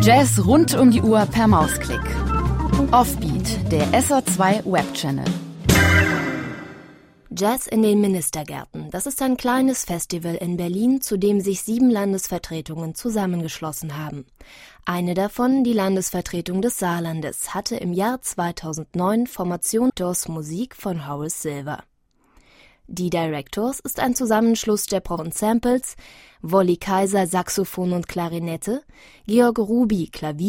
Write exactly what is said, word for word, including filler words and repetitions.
Jazz rund um die Uhr per Mausklick. Offbeat, der S R zwei Webchannel. Jazz in den Ministergärten. Das ist ein kleines Festival in Berlin, zu dem sich sieben Landesvertretungen zusammengeschlossen haben. Eine davon, die Landesvertretung des Saarlandes, hatte im Jahr zweitausendneun Formation Directors Musik von Horace Silver. Die Directors ist ein Zusammenschluss der Pro Ensembles, Wolli Kaiser Saxophon und Klarinette, Georg Ruby Klavier